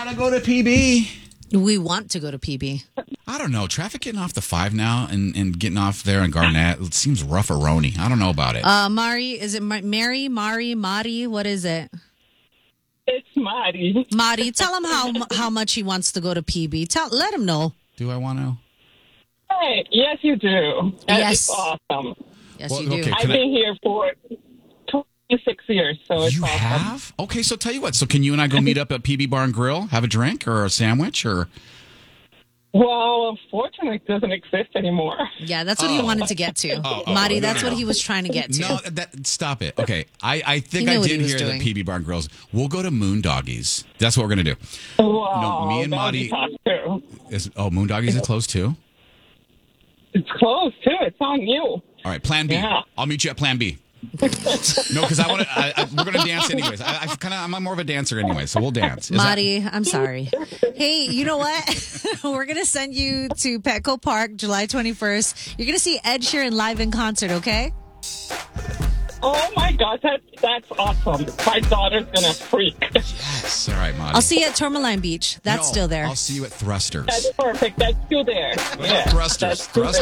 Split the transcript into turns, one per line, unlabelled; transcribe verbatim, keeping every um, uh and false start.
gotta go to P B.
We want to go to P B.
I don't know. Traffic getting off the five now and, and getting off there in Garnett, it seems rough-a-roni. I don't know about it.
Uh, Mari, is it Ma- Mary, Mari, Mari? What is it?
It's Mari.
Mari, tell him how how much he wants to go to P B. Tell, let him know.
Do I want to?
Hey, yes, you do. That
Yes.
is awesome.
Yes,
Well,
you do.
okay.
I've
Can I-
been here for twenty-six years, so it's
You
awesome.
have? Okay, so tell you what. So can you and I go meet up at P B Bar and Grill, have a drink or a sandwich or?
Well, unfortunately, it doesn't exist anymore.
Yeah, that's what he wanted to get to.
Oh, oh,
Mari,
no,
that's
no,
what
no.
he was trying to get to.
No, that stop it. Okay, I, I think
He knew
I
what
did
he was
hear
doing.
that P B Bar and Grills. We'll go to Moon Doggies. That's what we're gonna do.
Wow,
No, me and
that would
Mari-
be tough, too.
Is, oh, Moon Doggies is closed too.
It's close, too. It's on you.
All right, Plan B.
Yeah.
I'll meet you at Plan B. No, because I want to. I, I, we're gonna dance anyways. I, I kind of. I'm more of a dancer anyway, so we'll dance. Is that-
Mari, I'm sorry. Hey, you know what? We're going to send you to Petco Park July twenty-first. You're going to see Ed Sheeran live in concert, okay?
Oh, my God. That, that's awesome. My daughter's going to freak.
Yes. All right, Monty.
I'll see you at Tourmaline Beach. That's
No,
still there.
I'll see you at Thrusters.
That's perfect. That's still there. Yeah,
Thrusters.
that's still
Thrusters